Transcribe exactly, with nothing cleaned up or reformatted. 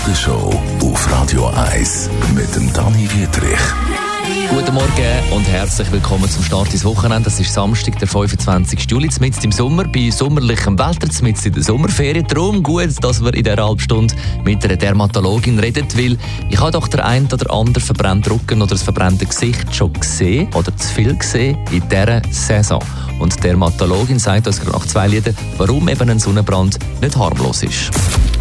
Morgenshow auf Radio eins mit dem Dani Wietrich. Guten Morgen und herzlich willkommen zum Start ins Wochenende. Das ist Samstag, der fünfundzwanzigsten Juli, mitten im Sommer, bei sommerlichem Wetter, mitten in der Sommerferien. Darum gut, dass wir in dieser halben Stunde mit einer Dermatologin reden, weil ich habe doch den einen oder anderen verbrannten Rücken oder das verbrannte Gesicht schon gesehen oder zu viel gesehen in dieser Saison. Und die Dermatologin sagt uns nach zwei Liedern, warum eben ein Sonnenbrand nicht harmlos ist.